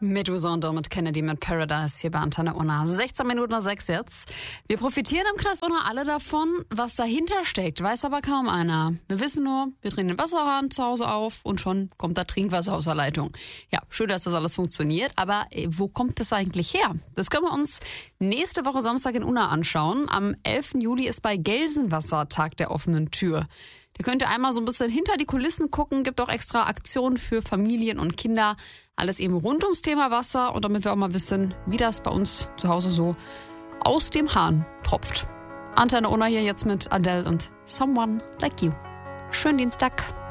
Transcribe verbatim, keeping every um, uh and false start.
Mit Uso und mit Kennedy mit Paradise hier bei Antenne Unna. sechzehn Minuten nach sechs jetzt. Wir profitieren im Kreis Unna alle davon, was dahinter steckt, weiß aber kaum einer. Wir wissen nur, wir drehen den Wasserhahn zu Hause auf und schon kommt da Trinkwasser aus der Leitung. Ja, schön, dass das alles funktioniert, aber ey, wo kommt das eigentlich her? Das können wir uns nächste Woche Samstag in Unna anschauen. Am elften Juli ist bei Gelsenwasser Tag der offenen Tür. Da könnt ihr einmal so ein bisschen hinter die Kulissen gucken, gibt auch extra Aktionen für Familien und Kinder. Alles eben rund ums Thema Wasser und damit wir auch mal wissen, wie das bei uns zu Hause so aus dem Hahn tropft. Antenne Unna hier jetzt mit Adele und Someone Like You. Schönen Dienstag.